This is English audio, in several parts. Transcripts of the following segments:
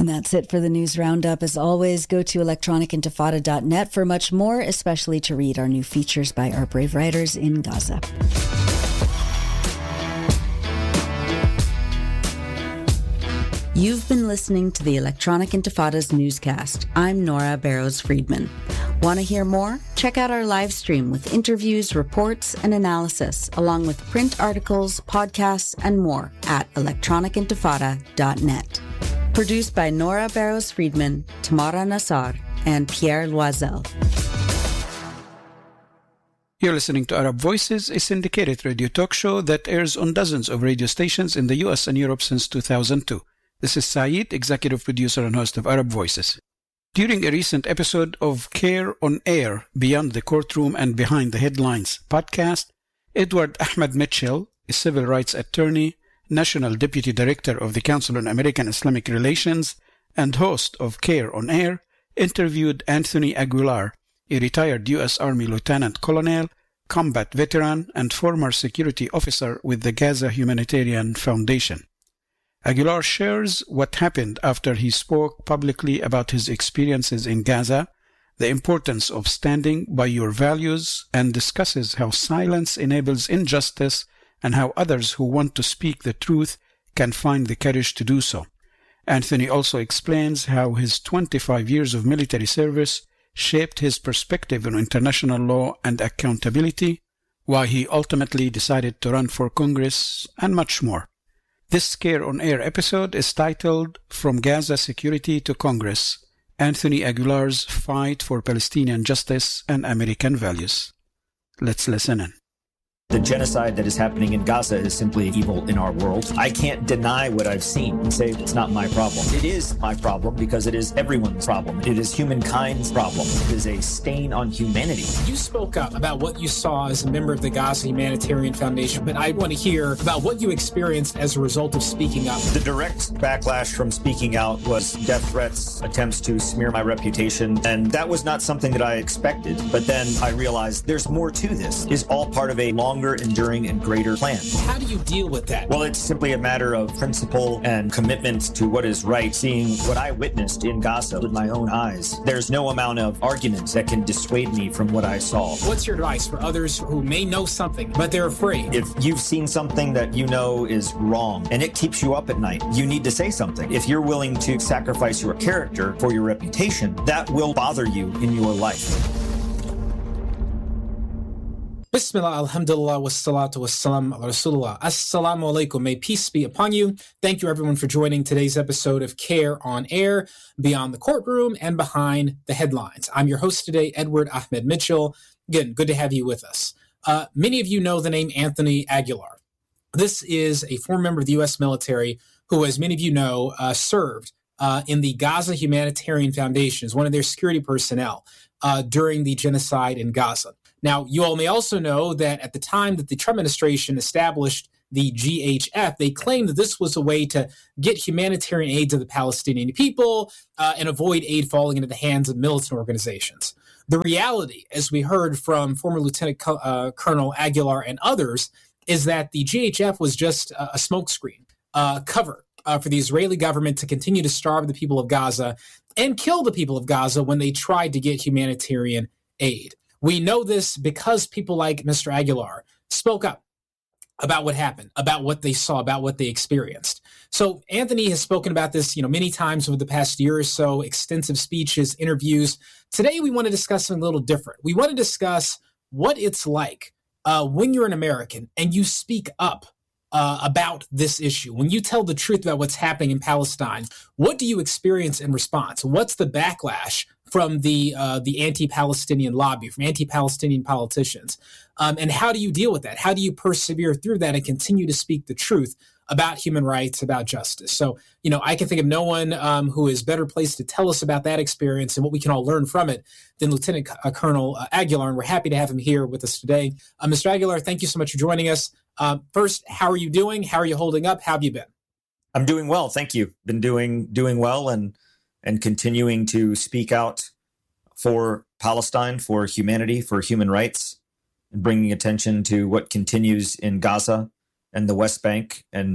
And that's it for the News Roundup. As always, go to electronicintifada.net for much more, especially to read our new features by our brave writers in Gaza. You've been listening to the Electronic Intifada's newscast. I'm Nora Barrows-Friedman. Want to hear more? Check out our live stream with interviews, reports, and analysis, along with print articles, podcasts, and more at electronicintifada.net. Produced by Nora Barrows-Friedman, Tamara Nassar, and Pierre Loisel. You're listening to Arab Voices, a syndicated radio talk show that airs on dozens of radio stations in the US and Europe since 2002. This is Saeed, executive producer and host of Arab Voices. During a recent episode of Care on Air, Beyond the Courtroom and Behind the Headlines podcast, Edward Ahmed Mitchell, a civil rights attorney, National Deputy Director of the Council on American Islamic Relations, and host of Care on Air, interviewed Anthony Aguilar, a retired U.S. Army Lieutenant Colonel, combat veteran, and former security officer with the Gaza Humanitarian Foundation. Aguilar shares what happened after he spoke publicly about his experiences in Gaza, the importance of standing by your values, and discusses how silence enables injustice and how others who want to speak the truth can find the courage to do so. Anthony also explains how his 25 years of military service shaped his perspective on international law and accountability, why he ultimately decided to run for Congress, and much more. This Care on Air episode is titled From Gaza Security to Congress, Anthony Aguilar's Fight for Palestinian Justice and American Values. Let's listen in. The genocide that is happening in Gaza is simply evil in our world. I can't deny what I've seen and say it's not my problem. It is my problem because it is everyone's problem. It is humankind's problem. It is a stain on humanity. You spoke up about what you saw as a member of the Gaza Humanitarian Foundation, but I want to hear about what you experienced as a result of speaking up. The direct backlash from speaking out was death threats, attempts to smear my reputation, and that was not something that I expected. But then I realized there's more to this. It's all part of a longer, enduring, and greater plan. How do you deal with that? Well, it's simply a matter of principle and commitment to what is right. Seeing what I witnessed in Gaza with my own eyes, there's no amount of arguments that can dissuade me from what I saw. What's your advice for others who may know something, but they're afraid? If you've seen something that you know is wrong and it keeps you up at night, you need to say something. If you're willing to sacrifice your character for your reputation, that will bother you in your life. Bismillah, alhamdulillah, wassalatu wassalam ala rasulullah. Assalamu alaikum. May peace be upon you. Thank you, everyone, for joining today's episode of Care on Air, Beyond the Courtroom and Behind the Headlines. I'm your host today, Edward Ahmed Mitchell. Again, good to have you with us. Many of you know the name Anthony Aguilar. This is a former member of the U.S. military who, as many of you know, served in the Gaza Humanitarian Foundation as one of their security personnel during the genocide in Gaza. Now, you all may also know that at the time that the Trump administration established the GHF, they claimed that this was a way to get humanitarian aid to the Palestinian people and avoid aid falling into the hands of militant organizations. The reality, as we heard from former Lieutenant Colonel Aguilar and others, is that the GHF was just a smokescreen, cover for the Israeli government to continue to starve the people of Gaza and kill the people of Gaza when they tried to get humanitarian aid. We know this because people like Mr. Aguilar spoke up about what happened, about what they saw, about what they experienced. So Anthony has spoken about this, many times over the past year or so, extensive speeches, interviews. Today, we want to discuss something a little different. We want to discuss what it's like when you're an American and you speak up about this issue. When you tell the truth about what's happening in Palestine, what do you experience in response? What's the backlash from the anti-Palestinian lobby, from anti-Palestinian politicians? And how do you deal with that? How do you persevere through that and continue to speak the truth about human rights, about justice? So, I can think of no one who is better placed to tell us about that experience and what we can all learn from it than Lieutenant Colonel Aguilar, and we're happy to have him here with us today. Mr. Aguilar, thank you so much for joining us. First, how are you doing? How are you holding up? How have you been? I'm doing well, thank you. Been doing well and continuing to speak out for Palestine, for humanity, for human rights, and bringing attention to what continues in Gaza and the West Bank, and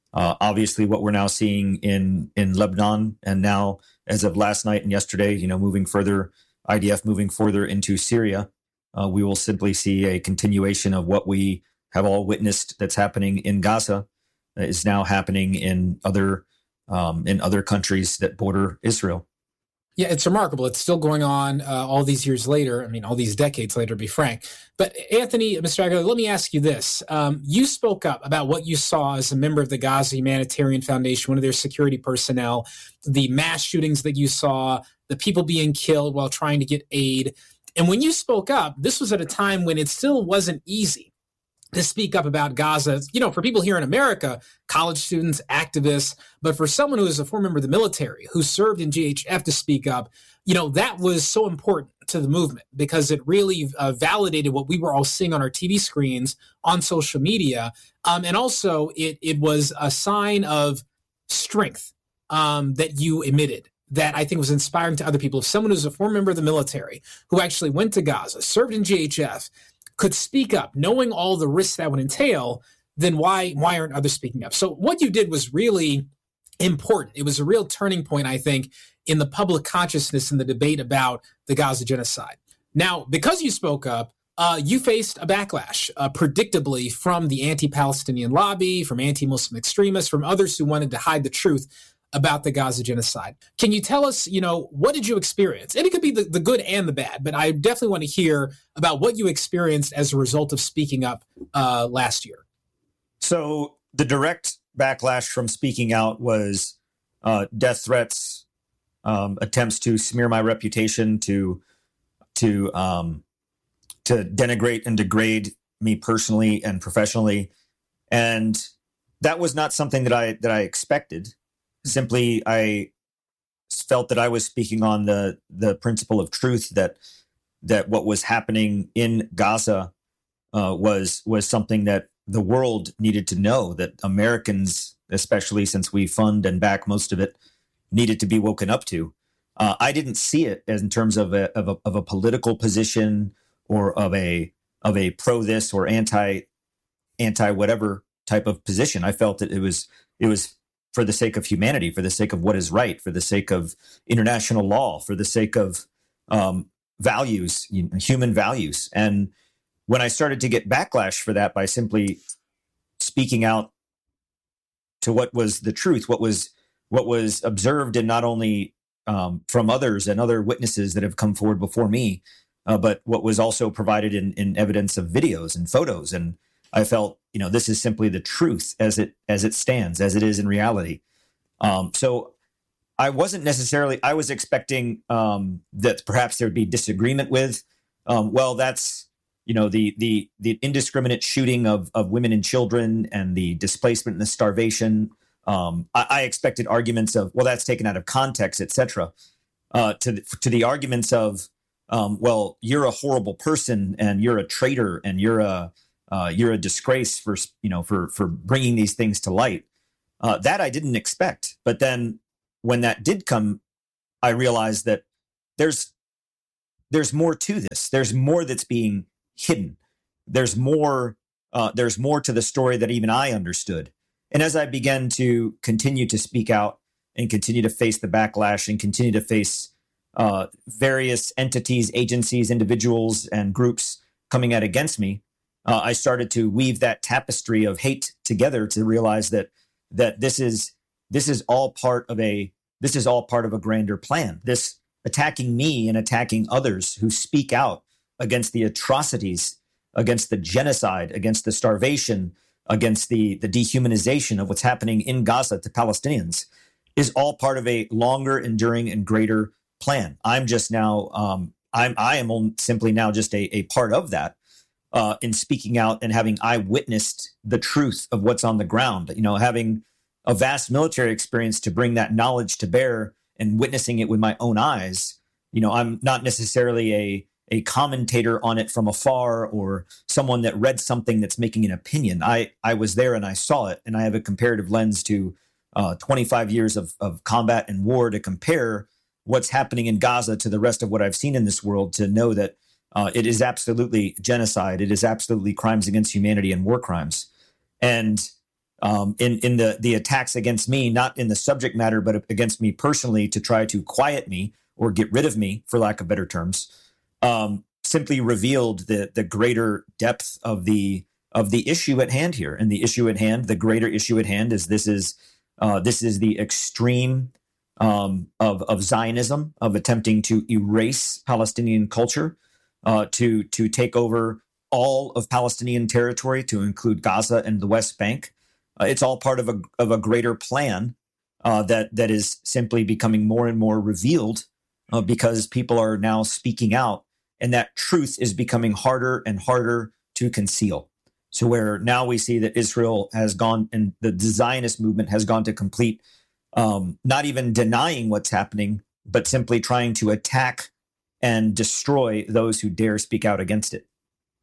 Obviously, what we're now seeing in Lebanon, and now as of last night and yesterday, moving further, IDF moving further into Syria, we will simply see a continuation of what we have all witnessed that's happening in Gaza is now happening in other countries that border Israel. Yeah, it's remarkable. It's still going on all these years later. I mean, all these decades later, to be frank. But Anthony, Mr. Aguilar, let me ask you this. You spoke up about what you saw as a member of the Gaza Humanitarian Foundation, one of their security personnel, the mass shootings that you saw, the people being killed while trying to get aid. And when you spoke up, this was at a time when it still wasn't easy to speak up about Gaza, for people here in America, college students, activists, but for someone who is a former member of the military who served in GHF to speak up, that was so important to the movement because it really validated what we were all seeing on our TV screens, on social media. And also it was a sign of strength that you emitted that I think was inspiring to other people. If someone who's a former member of the military who actually went to Gaza, served in GHF, could speak up, knowing all the risks that would entail, then why aren't others speaking up? So what you did was really important. It was a real turning point, I think, in the public consciousness and the debate about the Gaza genocide. Now, because you spoke up, you faced a backlash, predictably, from the anti-Palestinian lobby, from anti-Muslim extremists, from others who wanted to hide the truth about the Gaza genocide. Can you tell us, what did you experience? And it could be the good and the bad, but I definitely want to hear about what you experienced as a result of speaking up last year. So the direct backlash from speaking out was death threats, attempts to smear my reputation, to denigrate and degrade me personally and professionally. And that was not something that I expected. Simply, I felt that I was speaking on the principle of truth, that what was happening in Gaza was something that the world needed to know, that Americans, especially since we fund and back most of it, needed to be woken up to. I didn't see it as in terms of a political position or of a pro this or anti whatever type of position. I felt that it was for the sake of humanity, for the sake of what is right, for the sake of international law, for the sake of values, human values. And when I started to get backlash for that by simply speaking out to what was the truth, what was observed, and not only from others and other witnesses that have come forward before me, but what was also provided in evidence of videos and photos. And I felt, this is simply the truth as it stands, as it is in reality. So I wasn't necessarily, I was expecting that perhaps there'd be disagreement with, that's, the indiscriminate shooting of women and children and the displacement and the starvation. I expected arguments of, that's taken out of context, etc. To the arguments of, you're a horrible person and you're a traitor and you're a disgrace for bringing these things to light. That I didn't expect. But then when that did come, I realized that there's more to this. There's more that's being hidden. There's more to the story that even I understood. And as I began to continue to speak out and continue to face the backlash and continue to face various entities, agencies, individuals, and groups coming out against me, I started to weave that tapestry of hate together to realize that this is all part of a grander plan. This attacking me and attacking others who speak out against the atrocities, against the genocide, against the starvation, against the dehumanization of what's happening in Gaza to Palestinians, is all part of a longer, enduring, and greater plan. I'm just now, I am simply now just a part of that. In speaking out and having I witnessed the truth of what's on the ground, having a vast military experience to bring that knowledge to bear and witnessing it with my own eyes. I'm not necessarily a commentator on it from afar or someone that read something that's making an opinion. I was there and I saw it, and I have a comparative lens to 25 years of combat and war to compare what's happening in Gaza to the rest of what I've seen in this world, to know that it is absolutely genocide. It is absolutely crimes against humanity and war crimes. And in the attacks against me, not in the subject matter, but against me personally to try to quiet me or get rid of me, for lack of better terms, simply revealed the greater depth of the issue at hand here. And the issue at hand, the greater issue at hand, is this is the extreme of Zionism, of attempting to erase Palestinian culture, to take over all of Palestinian territory, to include Gaza and the West Bank. It's all part of a greater plan that is simply becoming more and more revealed because people are now speaking out, and that truth is becoming harder and harder to conceal. So where now we see that Israel has gone, and the Zionist movement has gone to complete, not even denying what's happening, but simply trying to attack and destroy those who dare speak out against it.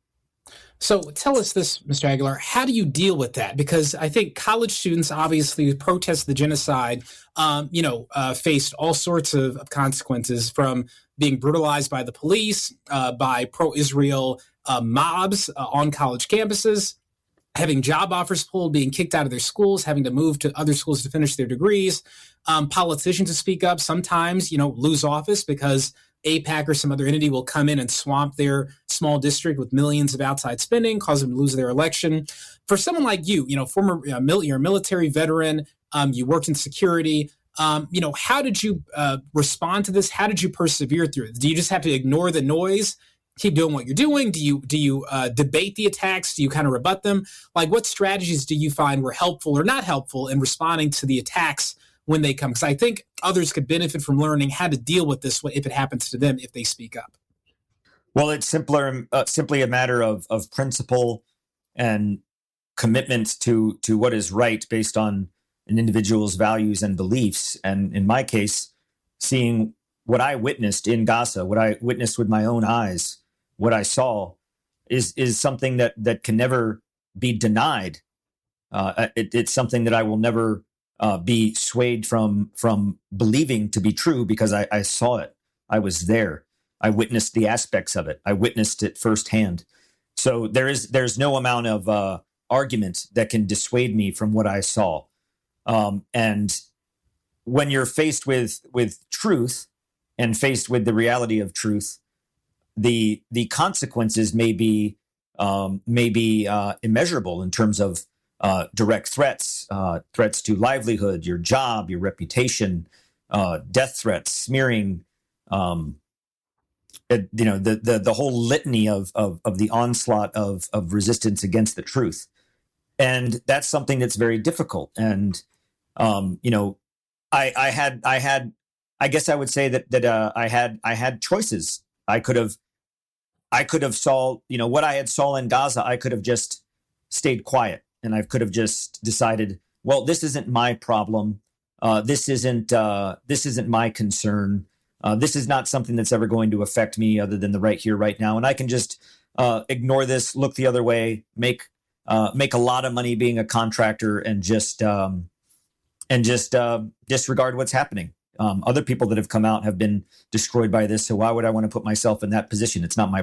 So tell us this, Mr. Aguilar, how do you deal with that? Because I think college students, obviously, who protest the genocide, faced all sorts of consequences, from being brutalized by the police, by pro-Israel mobs on college campuses, having job offers pulled, being kicked out of their schools, having to move to other schools to finish their degrees, politicians to speak up, sometimes, lose office because AIPAC or some other entity will come in and swamp their small district with millions of outside spending, cause them to lose their election. For someone like you, former you're a military veteran, you worked in security. How did you respond to this? How did you persevere through it? Do you just have to ignore the noise, keep doing what you're doing? Do you debate the attacks? Do you kind of rebut them? Like, what strategies do you find were helpful or not helpful in responding to the attacks when they come? Because I think others could benefit from learning how to deal with this if it happens to them, if they speak up. Well, it's simply a matter of principle and commitment to what is right based on an individual's values and beliefs. And in my case, seeing what I witnessed in Gaza, what I witnessed with my own eyes, what I saw is something that can never be denied. It's something that I will never be swayed from believing to be true, because I saw it. I was there. I witnessed the aspects of it. I witnessed it firsthand. So there's no amount of argument that can dissuade me from what I saw. And when you're faced with truth and faced with the reality of truth, the consequences may be immeasurable in terms of direct threats, threats to livelihood, your job, your reputation, death threats, smearing, the whole litany of the onslaught of resistance against the truth. And that's something that's very difficult. And, I guess I would say that I had choices. I could have saw, what I had saw in Gaza. I could have just stayed quiet, and I could have just decided, well, this isn't my problem. This isn't my concern. This is not something that's ever going to affect me other than the right here, right now. And I can just ignore this, look the other way, make a lot of money being a contractor, and just disregard what's happening. Other people that have come out have been destroyed by this. So why would I want to put myself in that position? It's not my